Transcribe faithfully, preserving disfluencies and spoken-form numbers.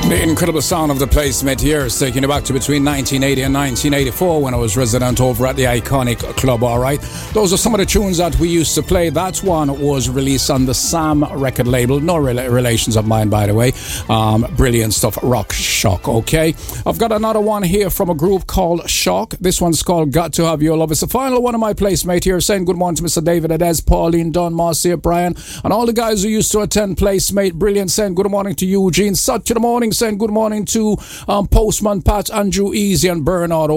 The incredible sound of the placement here is taking you back to between nineteen eighty and nineteen eighty-four when I was resident over at the iconic club, alright? Those are some of the tunes that we used to play. That one was released on the Sam record label. No rela- relations of mine, by the way. Um, brilliant stuff. Rock Shock, okay? I've got another one here from a group called Shock. This one's called Got to Have Your Love. It's the final one of my placemate here saying good morning to Mister David Adez, Pauline, Don, Marcia, Brian, and all the guys who used to attend placemate. Brilliant, saying good morning to Eugene. Such in the morning, saying good morning to um, Postman Pat, Andrew Easy, and Bernard